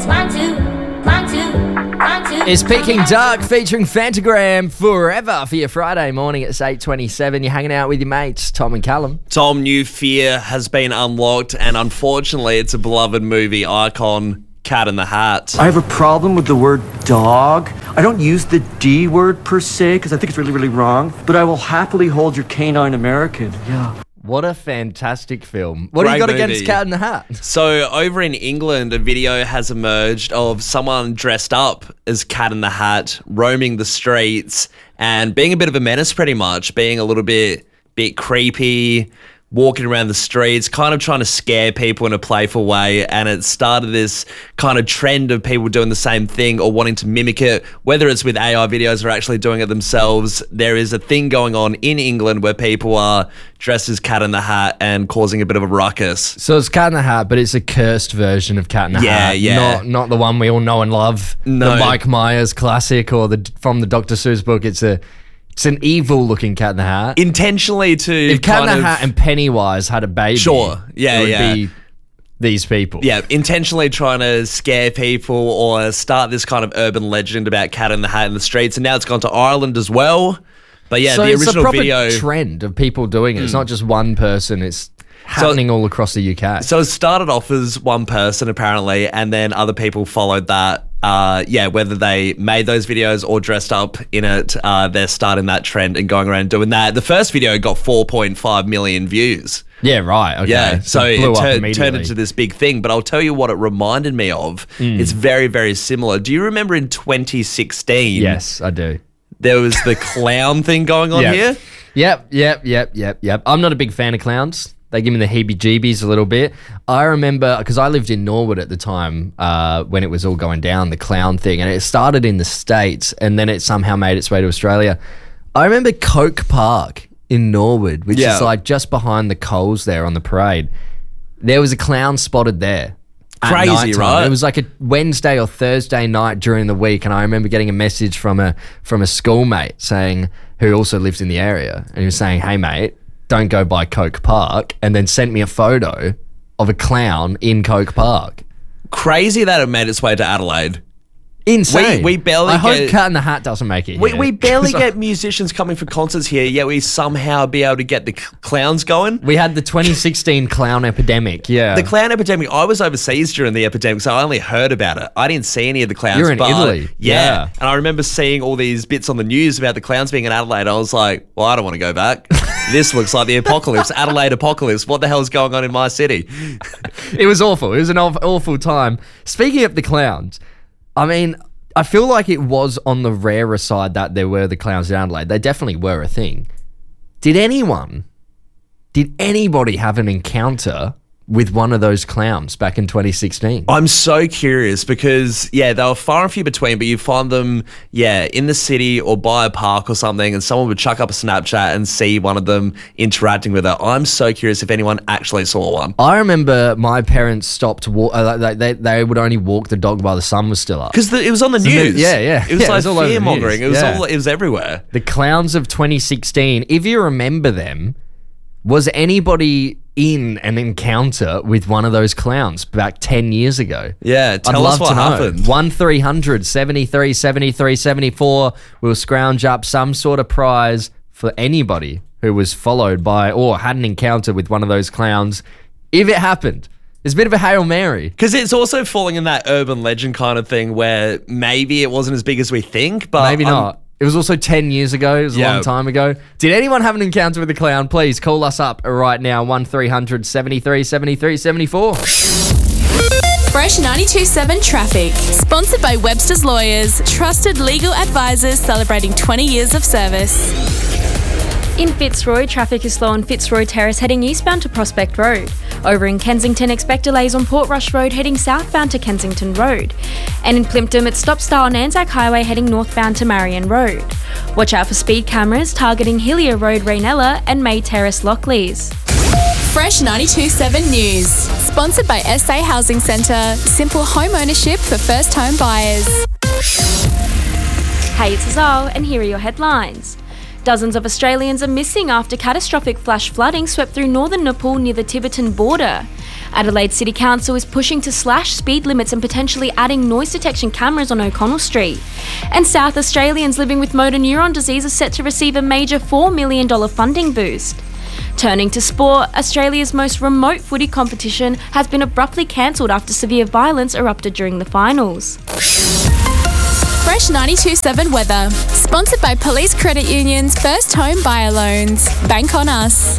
It's Peking Duck featuring Fantagram Forever for your Friday morning. It's 8:27. You're hanging out with your mates, Tom and Callum. Tom, new fear has been unlocked, and unfortunately, it's a beloved movie icon, Cat in the Hat. I have a problem with the word dog. I don't use the D word per se because I think it's really, really wrong, but I will happily hold your canine American. Yeah. What a fantastic film. What do you got against Cat in the Hat? So over in England, a video has emerged of someone dressed up as Cat in the Hat, roaming the streets and being a bit of a menace pretty much, being a little bit creepy, walking around the streets, kind of trying to scare people in a playful way. And it started this kind of trend of people doing the same thing or wanting to mimic it, whether it's with AI videos or actually doing it themselves. There is a thing going on in England where people are dressed as Cat in the Hat and causing a bit of a ruckus. So it's Cat in the Hat, but it's a cursed version of Cat in the Hat. Yeah. Not the one we all know and love. No. The Mike Myers classic or from the Dr. Seuss book. It's an evil-looking Cat in the Hat. Intentionally to If Cat in the Hat and Pennywise had a baby, Sure. Yeah, it would be these people. Yeah, intentionally trying to scare people or start this kind of urban legend about Cat in the Hat in the streets, and now it's gone to Ireland as well. But yeah, So the it's original a proper video trend of people doing it. It's not just one person. It's happening all across the UK. So it started off as one person apparently, and then other people followed that. Whether they made those videos or dressed up in it, they're starting that trend and going around doing that. The first video got 4.5 million views. Yeah, right. Okay. Yeah, so it blew up turned immediately. into this big thing. But I'll tell you what it reminded me of. It's very, very similar. Do you remember in 2016? Yes, I do. There was the clown thing going on here. Yep. I'm not a big fan of clowns. They give me the heebie-jeebies a little bit. I remember, because I lived in Norwood at the time when it was all going down, the clown thing, and it started in the States, and then it somehow made its way to Australia. I remember Coke Park in Norwood, which is like just behind the Coles there on the parade. There was a clown spotted there. Crazy, nighttime. right? It was like a Wednesday or Thursday night during the week, and I remember getting a message from a schoolmate saying, who also lived in the area, and he was saying, "Hey mate, don't go by Coke Park," and then sent me a photo of a clown in Coke Park. Crazy that it made its way to Adelaide. Insane. We barely I hope get- Cat in the Hat doesn't make it here. We barely get musicians coming for concerts here, yet we somehow be able to get the clowns going. We had the 2016 clown epidemic, yeah. The clown epidemic, I was overseas during the epidemic, so I only heard about it. I didn't see any of the clowns. You're in Italy. Yeah. Yeah. And I remember seeing all these bits on the news about the clowns being in Adelaide. I was like, well, I don't want to go back. This looks like the apocalypse, Adelaide apocalypse. What the hell is going on in my city? It was awful. It was an awful time. Speaking of the clowns, I mean, I feel like it was on the rarer side that there were the clowns in Adelaide. They definitely were a thing. Did anybody have an encounter with one of those clowns back in 2016? I'm so curious because, they were far and few between, but you find them, in the city or by a park or something, and someone would chuck up a Snapchat and see one of them interacting with it. I'm so curious if anyone actually saw one. I remember my parents stopped, they would only walk the dog while the sun was still up. Because it was on the news. Yeah. It was like all over the fear-mongering. news. It was everywhere. The clowns of 2016, if you remember them, was anybody in an encounter with one of those clowns back 10 years ago? Yeah, tell us what happened. 1300 73 73 74. We'll scrounge up some sort of prize for anybody who was followed by or had an encounter with one of those clowns. If it happened, it's a bit of a Hail Mary. Because it's also falling in that urban legend kind of thing where maybe it wasn't as big as we think, but Maybe not. It was also 10 years ago. It was a long time ago. Did anyone have an encounter with a clown? Please call us up right now. 1300 73 73 74. Fresh 92.7 Traffic. Sponsored by Webster's Lawyers. Trusted legal advisors celebrating 20 years of service. In Fitzroy, traffic is slow on Fitzroy Terrace heading eastbound to Prospect Road. Over in Kensington, expect delays on Portrush Road heading southbound to Kensington Road. And in Plympton, it's stop start on Anzac Highway heading northbound to Marion Road. Watch out for speed cameras targeting Hillier Road, Raynella and May Terrace, Lockleys. Fresh 92.7 News. Sponsored by SA Housing Centre. Simple home ownership for first home buyers. Hey, it's Azal, and here are your headlines. Dozens of Australians are missing after catastrophic flash flooding swept through northern Nepal near the Tibetan border. Adelaide City Council is pushing to slash speed limits and potentially adding noise detection cameras on O'Connell Street. And South Australians living with motor neuron disease are set to receive a major $4 million funding boost. Turning to sport, Australia's most remote footy competition has been abruptly cancelled after severe violence erupted during the finals. Fresh 92.7 weather. Sponsored by Police Credit Union's First Home Buyer Loans. Bank on us.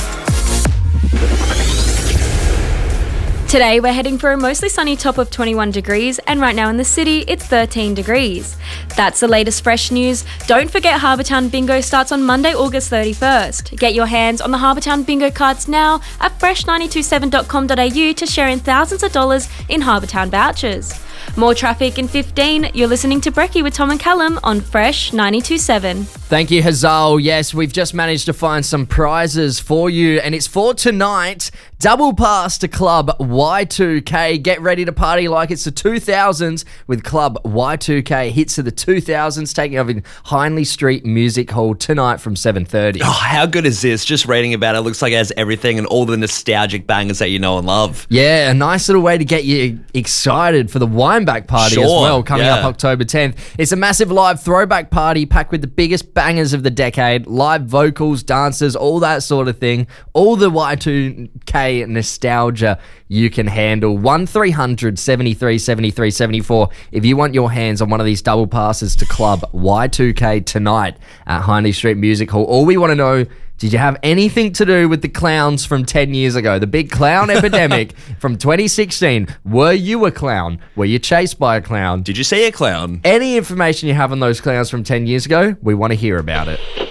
Today we're heading for a mostly sunny top of 21 degrees, and right now in the city it's 13 degrees. That's the latest fresh news. Don't forget Harbourtown Bingo starts on Monday, August 31st. Get your hands on the Harbourtown Bingo cards now at fresh927.com.au to share in thousands of dollars in Harbourtown vouchers. More traffic in 15. You're listening to Brekkie with Tom and Callum on Fresh 92.7. Thank you, Hazal. Yes, we've just managed to find some prizes for you, and it's for tonight. Double pass to Club Y2K. Get ready to party like it's the 2000s with Club Y2K. Hits of the 2000s taking over in Hindley Street Music Hall tonight from 7:30. Oh, how good is this? Just reading about it, looks like it has everything and all the nostalgic bangers that you know and love. Yeah, a nice little way to get you excited for the Wineback party as well, coming up October 10th. It's a massive live throwback party packed with the biggest bangers of the decade, live vocals, dancers, all that sort of thing. All the Y2K nostalgia you can handle. 1300 73 73 74 if you want your hands on one of these double passes to Club Y2K tonight at Hindley Street Music Hall. All we want to know, did you have anything to do with the clowns from 10 years ago? The big clown epidemic from 2016. Were you a clown? Were you chased by a clown? Did you see a clown? Any information you have on those clowns from 10 years ago, we want to hear about it.